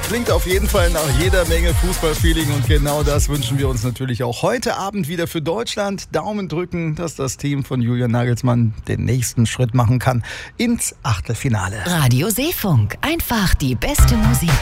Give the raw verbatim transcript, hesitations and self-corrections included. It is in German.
Klingt auf jeden Fall nach jeder Menge Fußballfeeling und genau das wünschen wir uns natürlich auch heute Abend wieder für Deutschland. Daumen drücken, dass das Team von Julian Nagelsmann den nächsten Schritt machen kann ins Achtelfinale. Radio Seefunk, einfach die beste Musik.